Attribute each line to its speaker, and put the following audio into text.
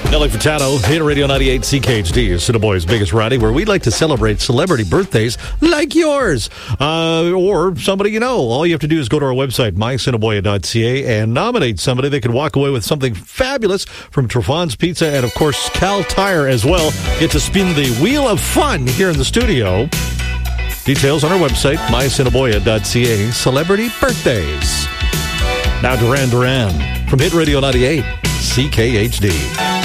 Speaker 1: Nelly Furtado, Hit Radio 98 CKHD is Cineboy's biggest rally, where we'd like to celebrate celebrity birthdays like yours or somebody you know. All you have to do is go to our website, mycineboya.ca, and nominate somebody. They could walk away with something fabulous from Trefon's Pizza and, of course, Cal Tire as well. Get to spin the Wheel of Fun here in the studio. Details on our website, mycineboya.ca. Celebrity birthdays. Now Duran Duran from Hit Radio 98 CKHD.